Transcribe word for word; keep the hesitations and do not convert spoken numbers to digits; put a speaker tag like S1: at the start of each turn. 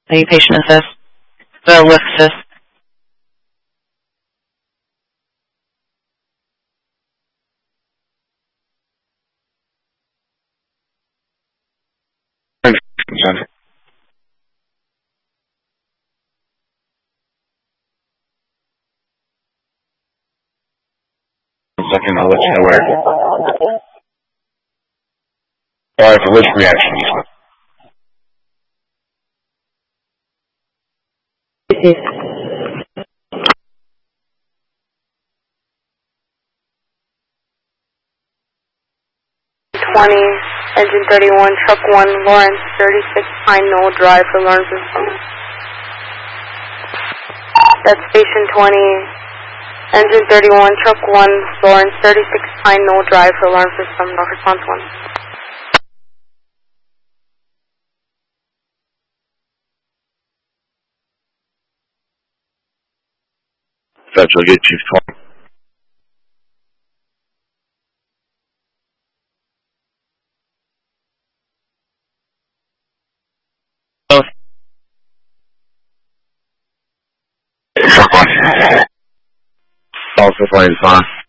S1: the patient assist, the lift assist.
S2: Center. One second, I'll let you know where. Alright, for which reaction?
S3: twenty, engine thirty-one, truck one, Lawrence, thirty-six Pine Knoll Drive for Lawrence System. That's station twenty, engine thirty-one, truck one, Lawrence, thirty-six Pine Knoll Drive for Lawrence System, North response one.
S2: Central, get Chief twenty. Truck one. Also flying fast.